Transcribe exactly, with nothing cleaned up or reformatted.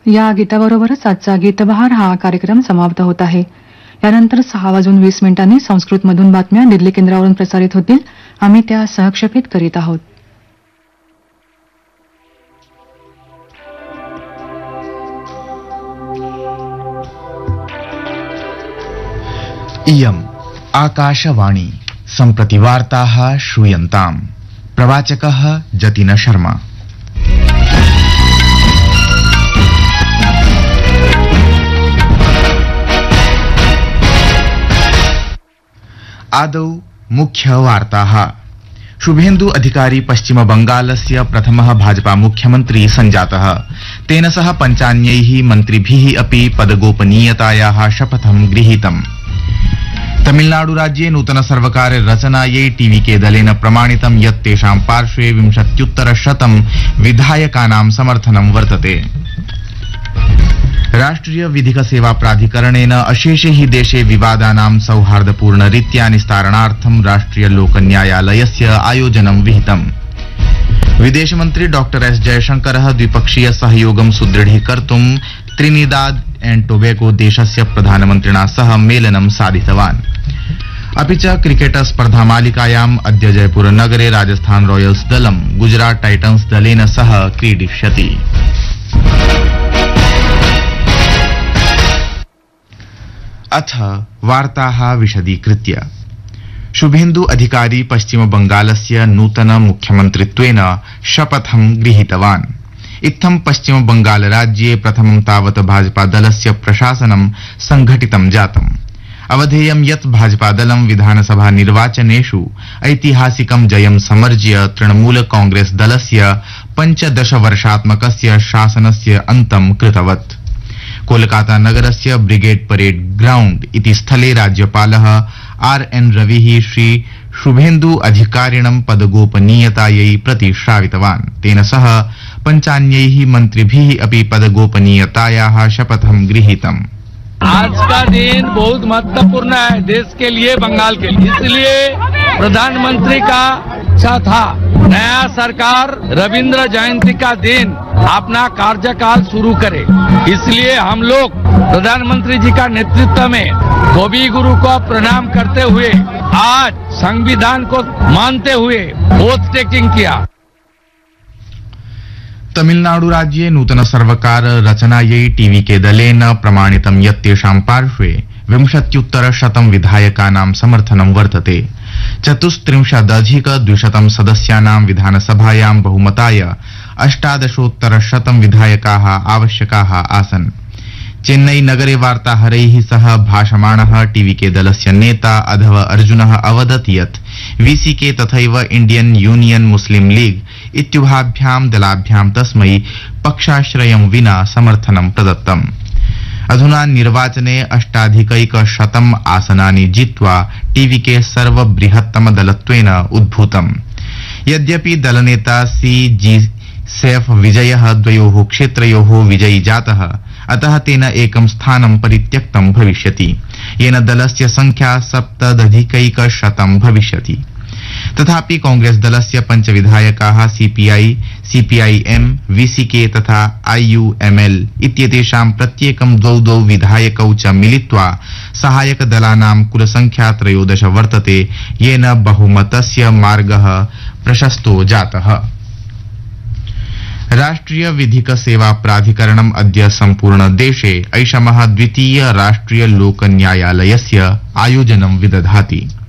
या गीताबरोबरच आजचा गीतबहार हा कार्यक्रम समाप्त होत आहे. यानंतर सहा वाजून वीस मिनिटांनी संस्कृतमधून बातम्या दिल्ली केंद्रावरून प्रसारित होतील. आम्ही त्या सहक्षेपित करीत आहोत. इयम् आकाशवाणी सम्प्रति वार्ताः श्रूयन्ताम्. प्रवाचकः जतिन शर्मा. आदौ मुख्यवार्ताः. शुभेन्दु अधिकारी पश्चिम बंगालस्य प्रथमः भाजपा मुख्यमन्त्री सञ्जातः. तेन सह पञ्चान्यैः मन्त्रिभिः अपि पदगोपनीयतायाः शपथं गृहीतम्. तमिलनाडु राज्ये नूतन सर्वकार रचनायै टीवीके दलेन प्रमाणितं यत् तेषां पार्श्वे विंशत्युत्तर शतं विधायकानां समर्थनं वर्तते. राष्ट्रिय विधिक सेवा प्राधिकरणेन अशेषे हि देशे विवादानां सौहार्दपूर्ण रीत्या निस्तारणार्थं राष्ट्रिय लोक न्यायालयस्य आयोजनं विहितम्. विदेशमन्त्री डॉक्टर एस जयशंकरः द्विपक्षीय सहयोगं सुदृढीकर्तुं त्रिनिदाद एण्ड टोबैगो देशस्य प्रधानमन्त्रिणा सह मेलनं साधितवान्. अपि च क्रिकेट स्पर्धामालिकायाम् अद्य जयपुर नगरे राजस्थान रॉयल्स दलं गुजरात टाइटन्स दलेन सह क्रीडिष्यति. अथ वार्ताः विशदीकृत्य. शुभेन्दु अधिकारी पश्चिम बंगालस्य नूतन मुख्यमन्त्रित्वेन शपथं गृहीतवान्. इत्थं पश्चिम बंगाल राज्ये प्रथमं तावत् भाजपा दलस्य प्रशासनं संघटितं जातम्. अवधेयं यत् भाजपा दलं विधानसभा निर्वाचनेषु ऐतिहासिकं जयं समर्ज्य तृणमूल कांग्रेस दलस्य पञ्चदश वर्षात्मकस्य शासनस्य अन्तं कृतवत्. कोलकाता नगरस्य ब्रिगेड परेड ग्राउंड इति स्थले राज्यपालः आर एन रविः श्री शुभेन्दु अधिकारिणं पदगोपनीयतायै प्रतिश्रावितवान्. तेन सह पञ्चान्यैः मन्त्रिभिः अपि पदगोपनीयतायाः शपथं गृहीतम्. आज का दिन बहुत महत्वपूर्ण है देश के लिए, बंगाल के लिए. इसलिए प्रधानमंत्री का इच्छा था नया सरकार रविंद्र जयंती का दिन अपना कार्यकाल शुरू करे. इसलिए हम लोग प्रधानमंत्री जी का नेतृत्व में कवि गुरु को प्रणाम करते हुए आज संविधान को मानते हुए ओथ टेकिंग किया. तमिलनाडु राज्ये नूतन सर्वकार रचनायै टीवीके दलेन प्रमाणितं यत् तेषां पार्श्वे विंशत्युत्तर शतं विधायकानां समर्थनं वर्तते. चतुस्त्रिंशदधिक द्विशतं सदस्यानां विधानसभायां बहुमताय अष्टादशोत्तर शतं विधायकाः आवश्यकाः आसन्. चेन्नई नगरे वार्ताहरैः सह भाषमाणः टीवीके दलस्य नेता अधव अर्जुनः अवदत् यत् वीसीके तथैव इंडियन यूनियन मुस्लिम लीग इत्युभाभ्यां दलाभ्यां तस्मै पक्षाश्रयं विना समर्थनं प्रदत्तम्. अधुना निर्वाचने अष्टाधिकैकशतम् आसनानि जित्वा टीवीके सर्वबृहत्तम दलत्वेन उद्भूतम्. यद्यपि दलनेता सी जी सैफ विजयः द्वयोः क्षेत्रयोः विजयी जातः, अतः तेन एकं स्थानं परित्यक्तं भविष्यति, येन दलस्य संख्या सप्तदधिकैकशतं भविष्यति. तथापि कांग्रेस दलस्य पंच विधायकाः सीपीआई, सीपीआईएम, वीसीके तथा आईयूएमएल इत्येतेषां प्रत्येकं द्वौ द्वौ विधायकौ च मिलित्वा सहायक दलानां कुलसंख्या त्रयोदश वर्तते, येन बहुमतस्य मार्गः प्रशस्तो जातः. राष्ट्रिय विधिक सेवा प्राधिकरणम् अद्य सम्पूर्ण देशे ऐषमः द्वितीय राष्ट्रिय लोक न्यायालयस्य आयोजनं विदधाति.